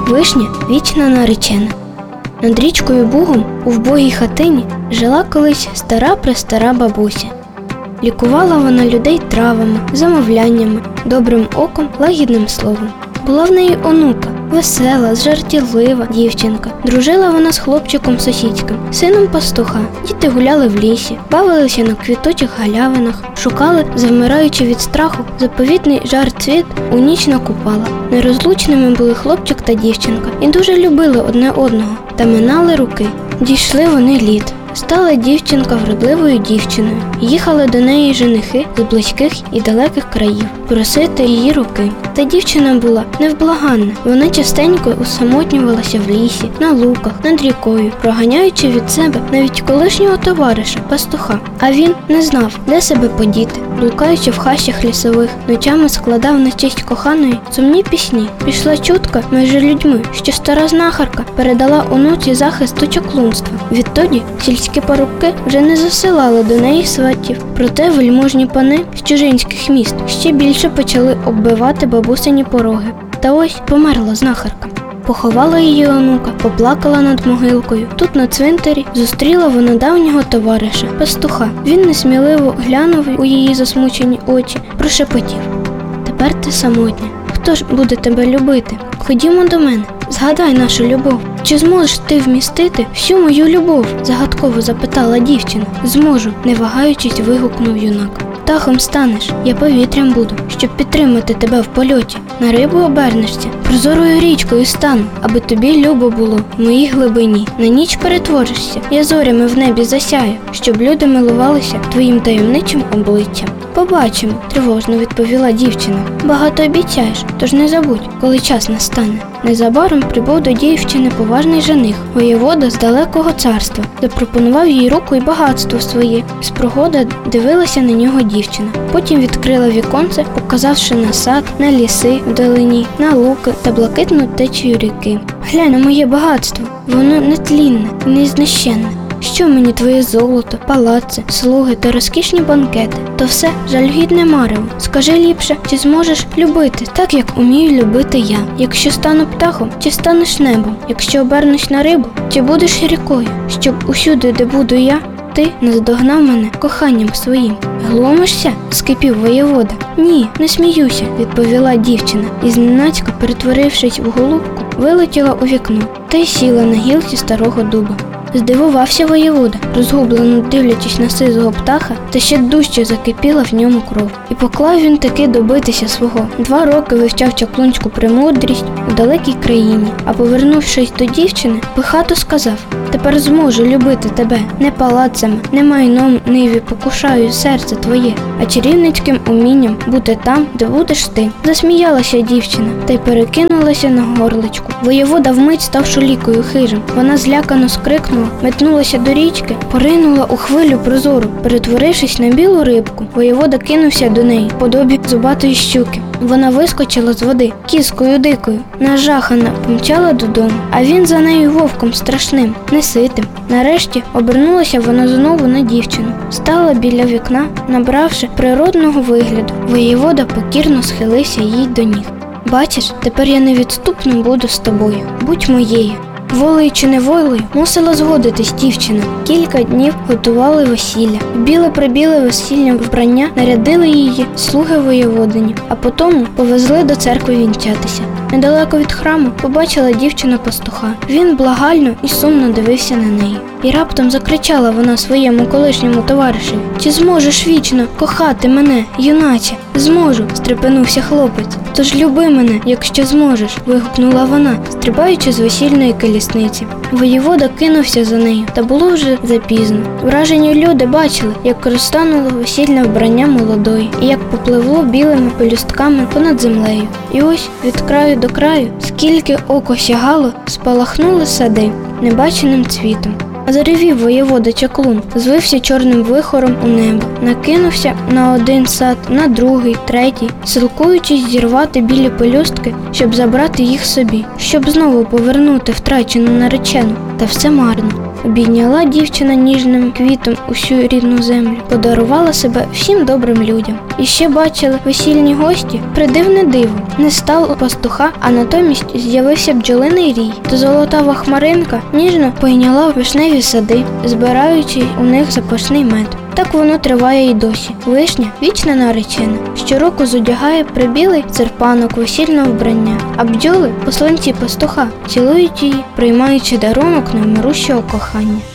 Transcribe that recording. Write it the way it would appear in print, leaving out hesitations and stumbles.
Вишня – вічна наречена. Над річкою Бугом у вбогій хатині жила колись стара-престара бабуся. Лікувала вона людей травами, замовляннями, добрим оком, лагідним словом. Була в неї онука, весела, жартівлива дівчинка. Дружила вона з хлопчиком сусідським, сином пастуха. Діти гуляли в лісі, бавилися на квітучих галявинах, шукали, завмираючи від страху, заповітний жар-цвіт у ніч на Купала. Нерозлучними були хлопчик та дівчинка і дуже любили одне одного, та минали роки. Дійшли вони літ. Стала дівчинка вродливою дівчиною. Їхали до неї женихи з близьких і далеких країв просити її руки. Та дівчина була невблаганна. Вона частенько усамотнювалася в лісі, на луках, над рікою, проганяючи від себе навіть колишнього товариша, пастуха. А він не знав, де себе подіти. Блукаючи в хащах лісових, ночами складав на честь коханої сумні пісні. Пішла чутка між людьми, що стара знахарка передала онуці захист від чаклунства. Відтоді сільські парубки вже не засилали до неї сватів. Проте вельможні пани з чужинських міст ще більше почали оббивати бабусині пороги. Та ось померла знахарка. Поховала її онука, поплакала над могилкою. Тут на цвинтарі зустріла вона давнього товариша, пастуха. Він несміливо глянув у її засмучені очі, прошепотів: «Тепер ти самотня. Хто ж буде тебе любити? Ходімо до мене, згадай нашу любов. Чи зможеш ти вмістити всю мою любов?» – загадково запитала дівчина. «Зможу», – не вагаючись, вигукнув юнак. «Птахом станеш, я повітрям буду, щоб підтримати тебе в польоті. На рибу обернешся, прозорою річкою стану, аби тобі любо було в моїй глибині. На ніч перетворишся, я зорями в небі засяю, щоб люди милувалися твоїм таємничим обличчям». «Побачимо», – тривожно відповіла дівчина. «Багато обіцяєш, тож не забудь, коли час настане». Незабаром прибув до дівчини поважний жених, воєвода з далекого царства. Запропонував їй руку і багатство своє. З прогоди дивилася на нього дівчина. Потім відкрила віконце, показавши на сад, на ліси вдалині, на луки та блакитну течію ріки. «Глянь на моє багатство, воно нетлінне і незнищенне. Що мені твоє золото, палаци, слуги та розкішні банкети? То все жалюгідне марево. Скажи ліпше, чи зможеш любити так, як умію любити я? Якщо стану птахом, чи станеш небом? Якщо обернусь на рибу, чи будеш рікою? Щоб усюди, де буду я, ти наздогнав мене коханням своїм». «Глумишся?» – скипів воєвода. «Ні, не сміюся», – відповіла дівчина і, зненацька перетворившись в голубку, вилетіла у вікно та й сіла на гілці старого дуба. Здивувався воєвода, розгублено дивлячись на сизого птаха, та ще дужче закипіла в ньому кров. І поклав він таки добитися свого. 2 роки вивчав чаклунську премудрість у далекій країні, а повернувшись до дівчини, пихато сказав: «Тепер зможу любити тебе не палацами, не майном ниві покушаю серце твоє, а чарівницьким умінням бути там, де будеш ти». Засміялася дівчина та й перекинулася на горличку. Воєвода вмить став шулікою хижим. Вона злякано скрикнула, метнулася до річки, поринула у хвилю прозору, перетворившись на білу рибку. Воєвода кинувся до неї в подобі зубатої щуки. Вона вискочила з води, кіскою дикою, нажахана, помчала додому, а він за нею вовком страшним, неситим. Нарешті обернулася вона знову на дівчину. Стала біля вікна, набравши природного вигляду. Воєвода покірно схилився їй до ніг. «Бачиш, тепер я невідступно буду з тобою. Будь моєю». Волею чи неволею мусила згодитись дівчина. Кілька днів готували весілля. В біле-прибіле весільне вбрання нарядили її слуги воєводині, а потім повезли до церкви вінчатися. Недалеко від храму побачила дівчина пастуха. Він благально і сумно дивився на неї. І раптом закричала вона своєму колишньому товаришеві: «Чи зможеш вічно кохати мене, юначе?» «Зможу», – стрепенувся хлопець. «Тож люби мене, якщо зможеш», – вигукнула вона, стрибаючи з весільної колісниці. Воєвода кинувся за нею, та було вже запізно. Вражені люди бачили, як розтануло весільне вбрання молодої, і як попливло білими пелюстками понад землею. І ось від краю до краю, скільки око сягало, спалахнули сади небаченим цвітом. А заревів воєвода чаклун, звився чорним вихором у небо, накинувся на один сад, на другий, третій, силкуючись зірвати білі пелюстки, щоб забрати їх собі, щоб знову повернути втрачену наречену. Та все марно. Обійняла дівчина ніжним квітом усю рідну землю, подарувала себе всім добрим людям. І ще бачили весільні гості придивне диво. Не стало пастуха, а натомість з'явився бджолиний рій. То золотава хмаринка ніжно пойняла вишневі сади, збираючи у них запашний мед. Так воно триває і досі. Вишня – вічна наречена. Щороку зодягає прибілий серпанок весільного вбрання, а бджоли – посланці пастуха, цілують її, приймаючи дарунок невмирущого кохання.